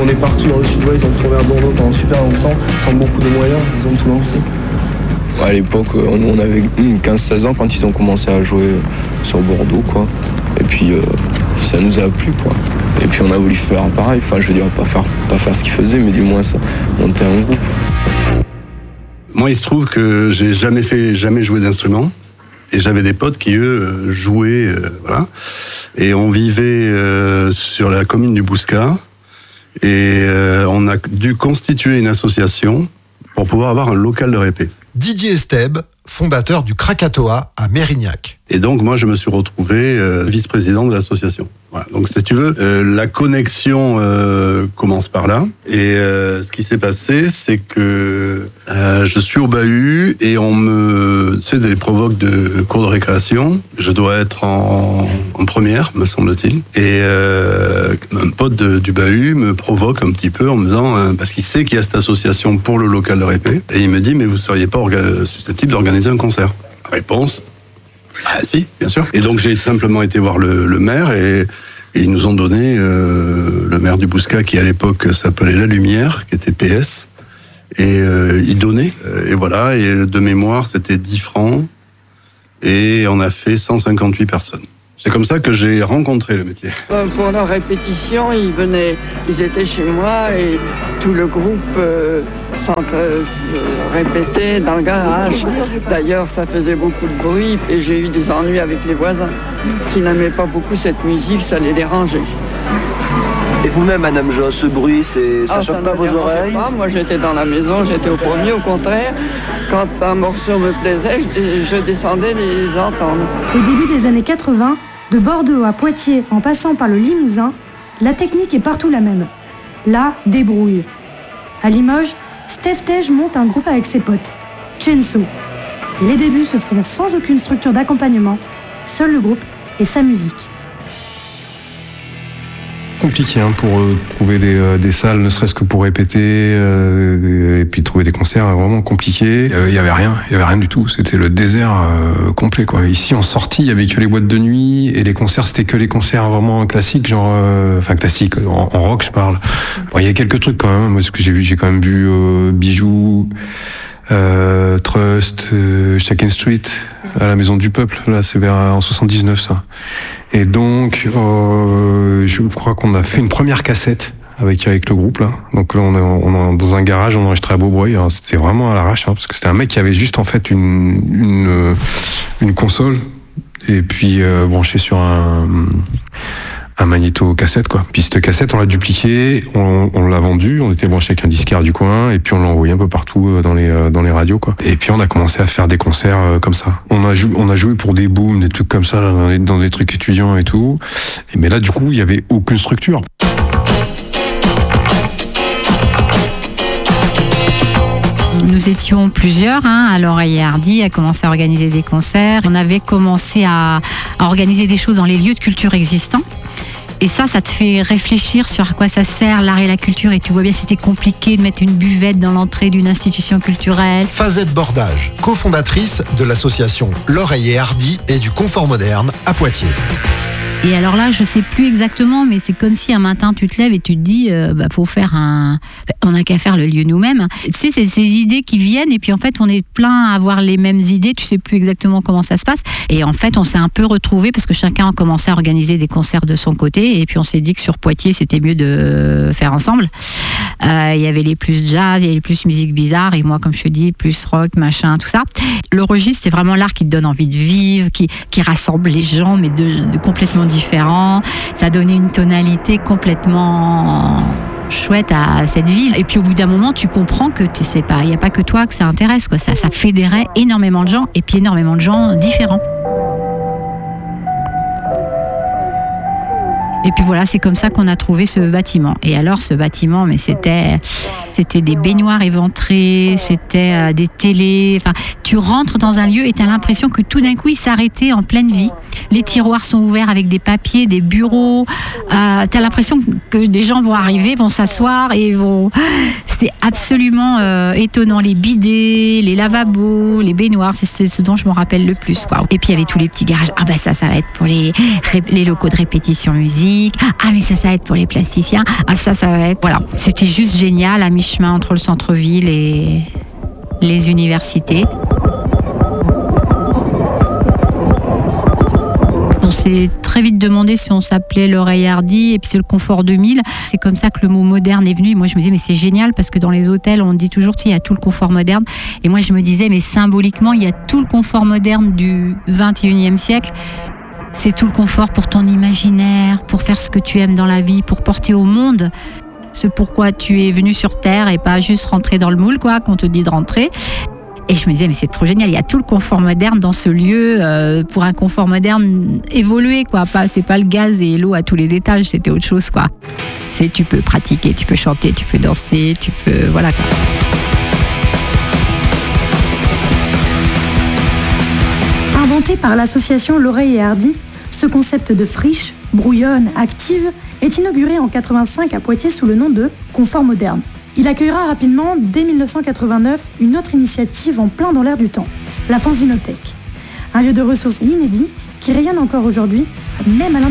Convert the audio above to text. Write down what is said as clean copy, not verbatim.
On est partout dans le sud-ouest, ils ont tourné à Bordeaux pendant super longtemps, sans beaucoup de moyens, ils ont tout lancé. À l'époque, on avait 15-16 ans quand ils ont commencé à jouer sur Bordeaux, quoi. Et puis ça nous a plu, quoi. Et puis on a voulu faire pareil, enfin je veux dire pas faire ce qu'ils faisaient, mais du moins ça, monter un groupe. Moi, il se trouve que j'ai jamais joué d'instrument. Et j'avais des potes qui, eux, jouaient, voilà. Et on vivait sur la commune du Bouscat. Et on a dû constituer une association pour pouvoir avoir un local de répé. Didier Estèbe, fondateur du Krakatoa à Mérignac. Et donc, moi, je me suis retrouvé vice-président de l'association. Voilà. Donc, si tu veux, la connexion commence par là. Et ce qui s'est passé, c'est que je suis au bahut et on me... Tu sais, des provoques de cours de récréation. Je dois être en première, me semble-t-il. Et un pote du bahut me provoque un petit peu en me disant... parce qu'il sait qu'il y a cette association pour le local de répé. Et il me dit, mais vous ne seriez pas susceptible d'organiser un concert? Réponse... Ah si, bien sûr. Et donc j'ai simplement été voir le maire et ils nous ont donné le maire du Bouscat qui à l'époque s'appelait La Lumière, qui était PS, et il donnait. Et voilà, et de mémoire c'était 10 francs et on a fait 158 personnes. C'est comme ça que j'ai rencontré le métier. Pour leur répétition, ils étaient chez moi et tout le groupe répétait dans le garage. D'ailleurs, ça faisait beaucoup de bruit et j'ai eu des ennuis avec les voisins qui n'aimaient pas beaucoup cette musique, ça les dérangeait. Et vous-même, Madame Jo, ce bruit, ça choque pas vos oreilles? Moi, j'étais dans la maison, j'étais au premier. Au contraire, quand un morceau me plaisait, je descendais les entendre. Au début des années 80, de Bordeaux à Poitiers en passant par le Limousin, la technique est partout la même. La débrouille. À Limoges, Steve Tej monte un groupe avec ses potes, Chenso. Et les débuts se font sans aucune structure d'accompagnement, seul le groupe et sa musique. Compliqué pour trouver des salles, ne serait-ce que pour répéter, et puis trouver des concerts, vraiment compliqué. Il y avait rien du tout. C'était le désert complet, quoi. Ici, en sortie, il y avait que les boîtes de nuit et les concerts, c'était que les concerts vraiment classiques, genre, classiques, en rock, je parle. Bon, il y a quelques trucs quand même. Moi, ce que j'ai quand même vu Bijoux, Trust, Shakin' Street, à la Maison du Peuple. Là, c'est en 79, ça. Et donc, je crois qu'on a fait une première cassette avec le groupe, là. Donc là, on est dans un garage, on enregistrait à Beaubreuil. Alors, c'était vraiment à l'arrache, parce que c'était un mec qui avait juste, en fait, une console, et puis branché sur un magnéto-cassette, quoi. Puis cette cassette, on l'a dupliquée, on l'a vendue, on était branché avec un disquaire du coin, et puis on l'a envoyé un peu partout dans les radios, quoi. Et puis on a commencé à faire des concerts comme ça. On a joué pour des booms, des trucs comme ça, là, dans des trucs étudiants et tout. Mais là, du coup, il y avait aucune structure. Nous étions plusieurs à l'Oreiller Hardy à commencer à organiser des concerts. On avait commencé à organiser des choses dans les lieux de culture existants. Et ça te fait réfléchir sur à quoi ça sert, l'art et la culture. Et tu vois bien, c'était compliqué de mettre une buvette dans l'entrée d'une institution culturelle. Fazette Bordage, cofondatrice de l'association L'Oreiller Hardy et du Confort Moderne à Poitiers. Et alors là, je sais plus exactement, mais c'est comme si un matin tu te lèves et tu te dis, faut faire on n'a qu'à faire le lieu nous-mêmes. Tu sais, c'est ces idées qui viennent et puis en fait, on est plein à avoir les mêmes idées. Tu sais plus exactement comment ça se passe. Et en fait, on s'est un peu retrouvés parce que chacun a commencé à organiser des concerts de son côté. Et puis on s'est dit que sur Poitiers, c'était mieux de faire ensemble. Il y avait les plus jazz, il y avait les plus musique bizarre et moi, comme je te dis, plus rock, machin, tout ça. Le registre, c'est vraiment l'art qui te donne envie de vivre, qui rassemble les gens, mais de complètement différents. Ça donnait une tonalité complètement chouette à cette ville. Et puis au bout d'un moment, tu comprends que il n'y a pas que toi que ça intéresse, quoi. Ça fédérait énormément de gens et puis énormément de gens différents. Et puis voilà, c'est comme ça qu'on a trouvé ce bâtiment. Et alors ce bâtiment, mais c'était des baignoires éventrées, c'était des télés. Enfin, tu rentres dans un lieu et tu as l'impression que tout d'un coup, il s'arrêtait en pleine vie. Les tiroirs sont ouverts avec des papiers, des bureaux. Tu as l'impression que des gens vont arriver, vont s'asseoir et vont... C'était absolument étonnant. Les bidets, les lavabos, les baignoires, c'est ce dont je me rappelle le plus, quoi. Et puis il y avait tous les petits garages. Ah bah ça va être pour les locaux de répétition musique. Ah mais ça va être pour les plasticiens. Ah ça va être... Voilà. C'était juste génial, à mi-chemin entre le centre-ville et les universités. On s'est très vite demandé si on s'appelait l'Oreille Hardie, et puis c'est le Confort 2000. C'est comme ça que le mot moderne est venu. Et moi, je me disais, mais c'est génial, parce que dans les hôtels, on dit toujours, il y a tout le confort moderne. Et moi, je me disais, mais symboliquement, il y a tout le confort moderne du 21e siècle. C'est tout le confort pour ton imaginaire, pour faire ce que tu aimes dans la vie, pour porter au monde ce pourquoi tu es venu sur Terre, et pas juste rentrer dans le moule, quoi, qu'on te dit de rentrer. Et je me disais, mais c'est trop génial, il y a tout le confort moderne dans ce lieu, pour un confort moderne évolué, quoi. C'est pas le gaz et l'eau à tous les étages, c'était autre chose, quoi. Tu peux pratiquer, tu peux chanter, tu peux danser, tu peux... Voilà, quoi. Inventé par l'association L'Oreille et Hardie, ce concept de friche, brouillonne, active, est inauguré en 85 à Poitiers sous le nom de Confort Moderne. Il accueillera rapidement, dès 1989, une autre initiative en plein dans l'air du temps, la Fanzinothèque. Un lieu de ressources inédit qui rayonne encore aujourd'hui, même à